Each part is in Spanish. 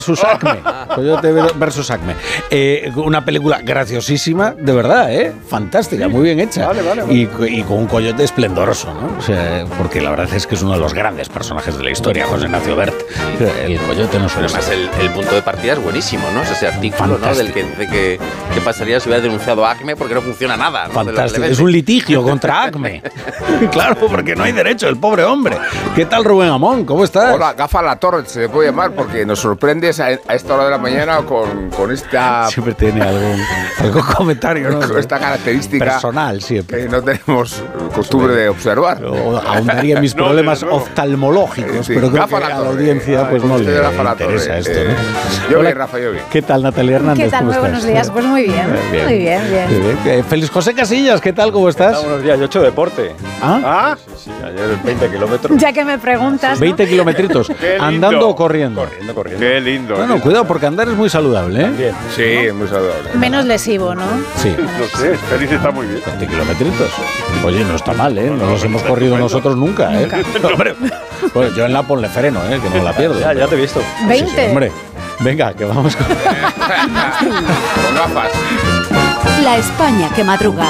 versus Acme. Coyote versus Acme. Una película graciosísima, de verdad, fantástica, muy bien hecha. Vale. Y con un coyote esplendoroso, ¿no? O sea, porque la verdad es que es uno de los grandes personajes de la historia, José Ignacio Bert. El coyote no suele Además, ser. el punto de partida es buenísimo, ¿no? Ese artículo, ¿no? Del que dice que qué pasaría si hubiera denunciado a Acme porque no funciona nada, ¿no? Fantástico. Es un litigio contra Acme. Claro, porque no hay derecho, el pobre hombre. ¿Qué tal, Rubén Amón? ¿Cómo estás? Hola, Gafa La Torre se puede llamar porque nos sorprendes a esta hora de la mañana con esta... Siempre tiene algún comentario, ¿no? Con esta característica personal, siempre. que no tenemos costumbre de observar. O ahondaría en mis problemas oftalmológicos, Sí, pero creo Gafa que La a la Torre. audiencia pues no le Gafa La Torre. interesa esto, ¿no? Yo Hola, bien, Rafa, yo bien. ¿Qué tal, Natalia Hernández? ¿Qué tal? ¿Cómo Muy estás? buenos días. Pues muy bien. Muy bien. Feliz José Casillas, ¿qué tal? ¿Cómo estás? Buenos días, yo he hecho deporte. ¿Ah? Sí, ayer 20 kilómetros. Ya que me preguntas, ¿no? 20 kilometritos. Qué lindo. ¿Andando o corriendo? Corriendo. Qué lindo. Bueno, cuidado, porque andar es muy saludable, ¿eh? Bien. Sí, muy saludable. Menos lesivo, ¿no? Sí. No sé, Félix está muy bien. 20 kilometritos. Oye, no está mal, ¿eh? No los hemos corrido nosotros nunca, ¿eh? Hombre, bueno, yo en la ponle freno, ¿eh? Que no la pierdo. Ya te he visto. 20. Sí, hombre, venga, que vamos con... Con gafas. La España que madruga.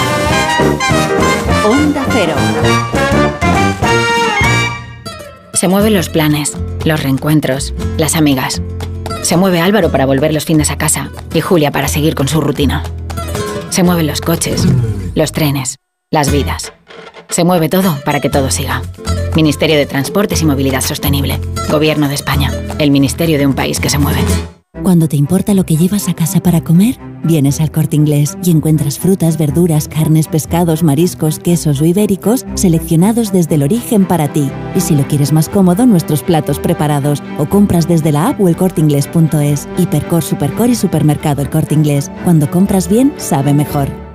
Onda Cero. Se mueven los planes, los reencuentros, las amigas. Se mueve Álvaro para volver los fines a casa y Julia para seguir con su rutina. Se mueven los coches, los trenes, las vidas. Se mueve todo para que todo siga. Ministerio de Transportes y Movilidad Sostenible. Gobierno de España. El ministerio de un país que se mueve. Cuando te importa lo que llevas a casa para comer, vienes al Corte Inglés y encuentras frutas, verduras, carnes, pescados, mariscos, quesos o ibéricos seleccionados desde el origen para ti. Y si lo quieres más cómodo, nuestros platos preparados o compras desde la app o elcorteinglés.es. Hipercor, Supercor y Supermercado El Corte Inglés. Cuando compras bien, sabe mejor.